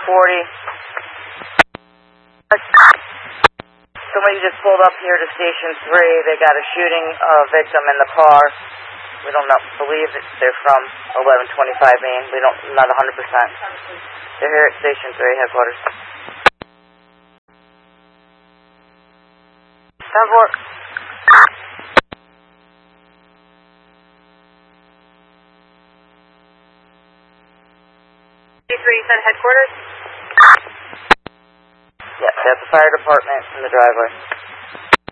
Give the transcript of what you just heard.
Somebody just pulled up here to Station 3. They got a shooting victim in the car. We don't believe that they're from 1125 Main. We don't, not 100%. They're here at Station 3 headquarters. 10-4. You said headquarters? Yes, at the fire department in the driveway.